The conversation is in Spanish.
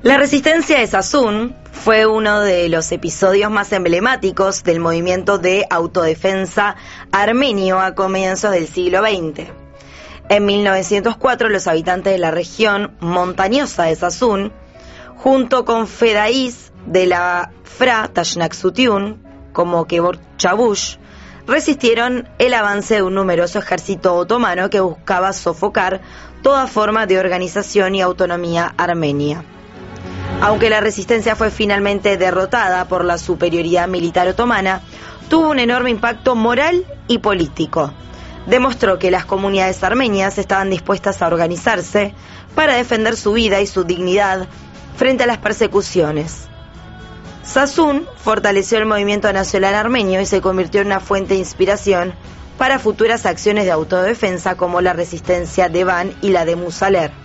La resistencia de Sassoon fue uno de los episodios más emblemáticos del movimiento de autodefensa armenio a comienzos del siglo XX. En 1904, los habitantes de la región montañosa de Sassoon, junto con fedaís de la Fra Tashnaksutiun, como Kebor Chabush, resistieron el avance de un numeroso ejército otomano que buscaba sofocar toda forma de organización y autonomía armenia. Aunque la resistencia fue finalmente derrotada por la superioridad militar otomana, tuvo un enorme impacto moral y político. Demostró que las comunidades armenias estaban dispuestas a organizarse para defender su vida y su dignidad frente a las persecuciones. Sassoon fortaleció el movimiento nacional armenio y se convirtió en una fuente de inspiración para futuras acciones de autodefensa como la resistencia de Van y la de Musaler.